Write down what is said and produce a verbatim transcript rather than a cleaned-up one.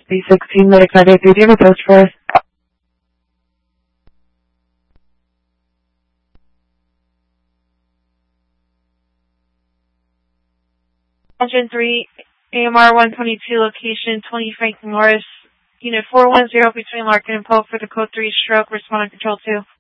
B sixteen medic nine eight three, do you have a post for us? one oh three, A M R one twenty-two, location twenty Franklin Norris, unit four one zero between Larkin and Pope for the code three stroke, responding control two.